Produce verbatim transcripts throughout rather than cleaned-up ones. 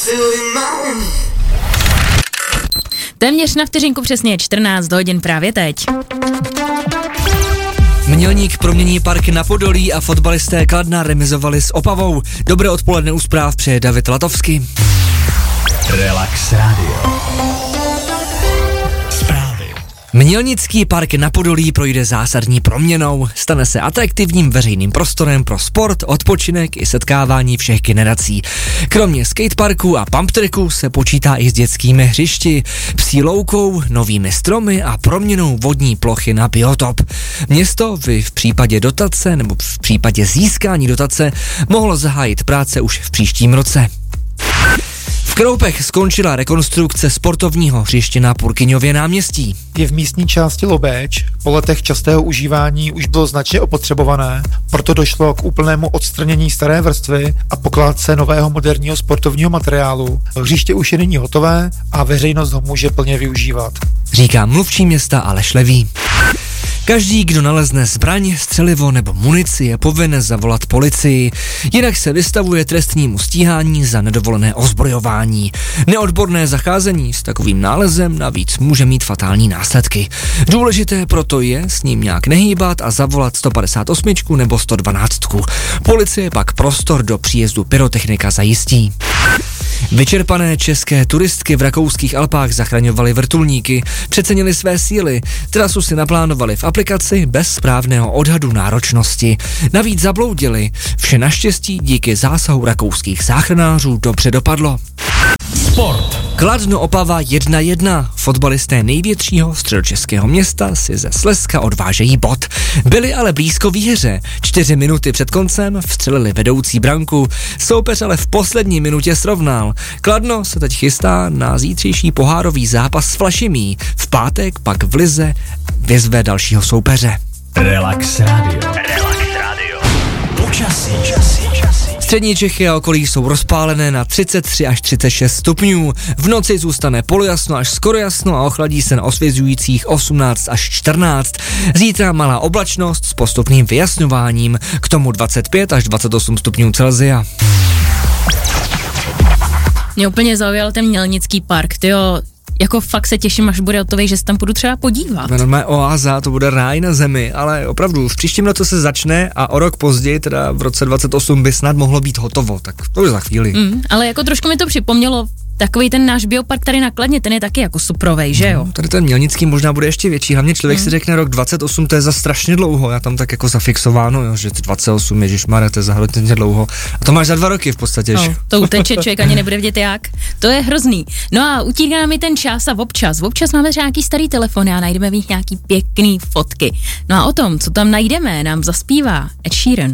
Téměř na vteřinku přesně čtrnáct hodin právě teď. Mělník promění park na Podolí a fotbalisté Kladna remizovali s Opavou. Dobré odpoledne u zpráv přeje David Latovský. Relax Radio. Zprávy. Mělnický park na Podolí projde zásadní proměnou. Stane se atraktivním veřejným prostorem pro sport, odpočinek i setkávání všech generací. Kromě skateparku a pumptracku se počítá i s dětskými hřišti, psí loukou, novými stromy a proměnou vodní plochy na biotop. Město by v případě dotace nebo v případě získání dotace mohlo zahájit práce už v příštím roce. V Kroupech skončila rekonstrukce sportovního hřiště na Purkyňově náměstí. Je v místní části Lobéč, po letech častého užívání už bylo značně opotřebované, proto došlo k úplnému odstranění staré vrstvy a pokládce nového moderního sportovního materiálu. Hřiště už je nyní hotové a veřejnost ho může plně využívat, Říká mluvčí města Aleš Levý. Každý, kdo nalezne zbraň, střelivo nebo munici, je povinen zavolat policii, jinak se vystavuje trestnímu stíhání za nedovolené ozbrojování. Neodborné zacházení s takovým nálezem navíc může mít fatální následky. Důležité proto je s ním nějak nehýbat a zavolat sto padesát osm nebo sto dvanáct. Policie pak prostor do příjezdu pyrotechnika zajistí. Vyčerpané české turistky v rakouských Alpách zachraňovaly vrtulníky, přecenili své síly, trasu si naplánovali v aplikaci bez správného odhadu náročnosti. Navíc zabloudili, vše naštěstí díky zásahu rakouských záchranářů dobře dopadlo. Sport. Kladno Opava jedna jedna. Fotbalisté největšího středočeského města si ze Slezska odvážejí bod. Byli ale blízko výhře. Čtyři minuty před koncem vstřelili vedoucí branku. Soupeř ale v poslední minutě srovnal. Kladno se teď chystá na zítřejší pohárový zápas s Vlašimí. V pátek pak v lize vyzve dalšího soupeře. Relax Radio. Relax Radio. Počasí. Počasí. Střední Čechy a okolí jsou rozpálené na třicet tři až třicet šest stupňů. V noci zůstane polojasno až skoro jasno a ochladí se na osvěžujících osmnáct až čtrnáct. Zítra malá oblačnost s postupným vyjasňováním, k tomu dvacet pět až dvacet osm stupňů Celsia. Mě úplně zaujal ten Mělnický park, tyjo. Jako fakt se těším, až bude hotový, že se tam půjdu třeba podívat. Normálně oáza, to bude ráj na zemi, ale opravdu v příštím roce se začne a o rok později, teda v roce dvacet osm by snad mohlo být hotovo, tak to už za chvíli. Mm, ale jako trošku mi to připomnělo takový ten náš biopark tady na Kladně, ten je taky jako suprovej, že jo? No, tady ten Mělnický možná bude ještě větší, hlavně člověk mm. si řekne rok dvacet osm, to je za strašně dlouho, já tam tak jako zafixováno, jo, že dvacet osm, ježišmarja, to je za hrozně dlouho. A to máš za dva roky v podstatě. No, to uteče, člověk ani nebude vědět jak. To je hrozný. No a utíká mi ten čas a občas. Občas máme třeba nějaký starý telefon a najdeme v nich nějaký pěkný fotky. No a o tom, co tam najdeme, nám zaspívá Ed Sheeran.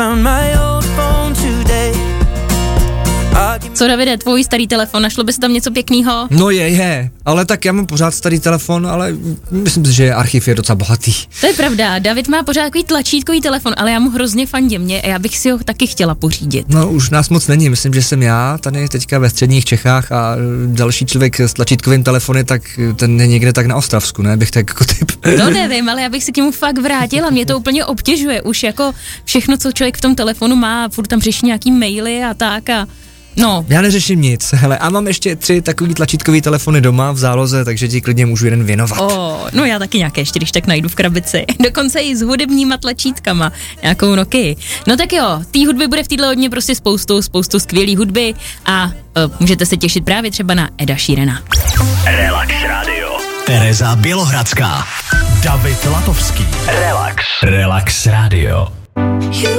Co, Davide, tvůj starý telefon, našlo by se tam něco pěknýho? No je, je, ale tak já mám pořád starý telefon, ale myslím si, že archiv je docela bohatý. To je pravda, David má pořád takový tlačítkový telefon, ale já mu hrozně fandím, mě, já bych si ho taky chtěla pořídit. No už nás moc není, myslím, že jsem já, tady teďka ve středních Čechách a další člověk s tlačítkovým telefony, tak ten je někde tak na Ostravsku, ne, bych tak jako typ. No nevím, ale já bych se k němu fakt vrátila, mě to úplně obtěžuje, už jako všechno, co člověk v tom telefonu má, furt tam řeší nějaký maily a tak a no. Já neřeším nic, hele, a mám ještě tři takový tlačítkový telefony doma v záloze, takže ti klidně můžu jeden věnovat. Oh, no já taky nějaké ještě, když tak najdu v krabici. Dokonce i s hudebníma tlačítkama, nějakou Nokii. No tak jo, té hudby bude v téhle hodně prostě spoustu, spoustu skvělý hudby a uh, můžete se těšit právě třeba na Eda Sheerana. Relax Radio. Tereza Bělohradská. David Latovský. Relax. Relax Radio.